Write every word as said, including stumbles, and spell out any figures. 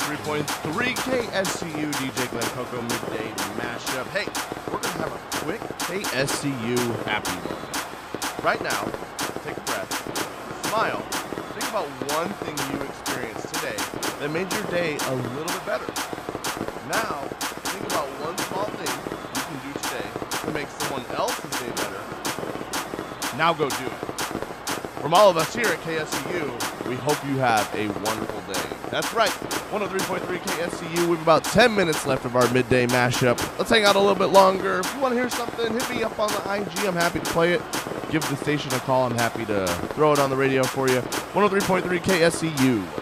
three point three K S C U, D J Glenn Coco Midday Mashup. Hey, we're going to have a quick K S C U happy moment. Right now, take a breath, smile, think about one thing you experienced today that made your day a little bit better. Now, think about one small thing you can do today to make someone else's day better. Now go do it. From all of us here at K S C U, we hope you have a wonderful day. That's right, one oh three point three K S C U. We have about ten minutes left of our midday mashup. Let's hang out a little bit longer. If you want to hear something, hit me up on the I G. I'm happy to play it. Give the station a call. I'm happy to throw it on the radio for you. one oh three point three K S C U.